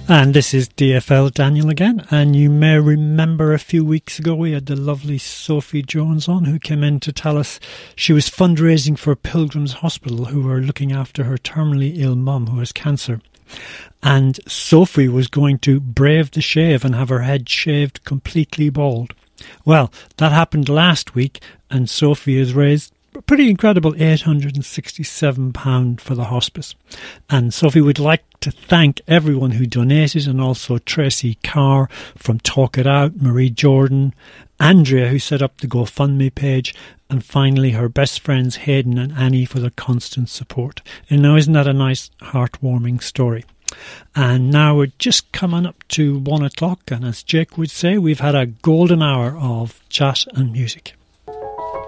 And this is DFL Daniel again, and you may remember a few weeks ago we had the lovely Sophie Jones on, who came in to tell us she was fundraising for Pilgrim's Hospital, who were looking after her terminally ill mum who has cancer. And Sophie was going to brave the shave and have her head shaved completely bald. Well, that happened last week, and Sophie has raised a pretty incredible £867 for the hospice. And Sophie would like to thank everyone who donated, and also Tracy Carr from Talk It Out, Marie Jordan, Andrea, who set up the GoFundMe page, and finally her best friends Hayden and Annie for their constant support. And now, isn't that a nice, heartwarming story? And now we're just coming up to 1 o'clock, and as Jake would say, we've had a golden hour of chat and music.